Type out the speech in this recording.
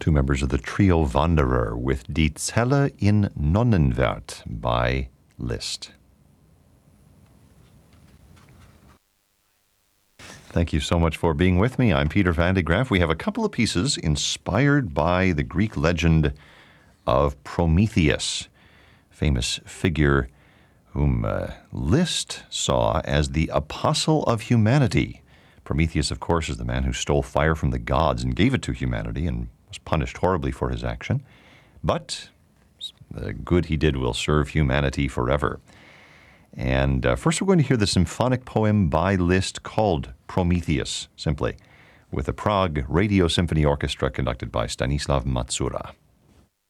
Two members of the trio Wanderer with Die Zelle in Nonnenwert by Liszt. Thank you so much for being with me. I'm Peter Van de Graaf. We have a couple of pieces inspired by the Greek legend of Prometheus, famous figure whom Liszt saw as the apostle of humanity. Prometheus, of course, is the man who stole fire from the gods and gave it to humanity and was punished horribly for his action. But the good he did will serve humanity forever. And first we're going to hear the symphonic poem by Liszt called Prometheus, simply, with the Prague Radio Symphony Orchestra conducted by Stanislav Matsura.